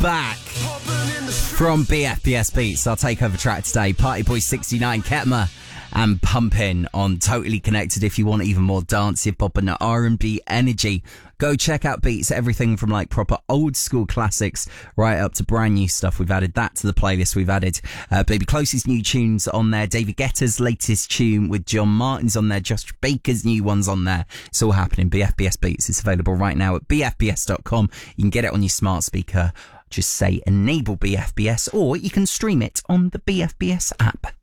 back from BFBS Beats. Our takeover track today, Party Boy 69, Ketma and Pumpin' on Totally Connected. If you want even more dance, hip-hop and R&B energy, go check out Beats. Everything from like proper old school classics right up to brand new stuff. We've added that to the playlist. We've added Baby Close's new tunes on there, David Guetta's latest tune with John Martin's on there, Josh Baker's new ones on there. It's all happening. BFBS Beats is available right now at bfbs.com. You can get it on your smart speaker. Just say enable BFBS, or you can stream it on the BFBS app.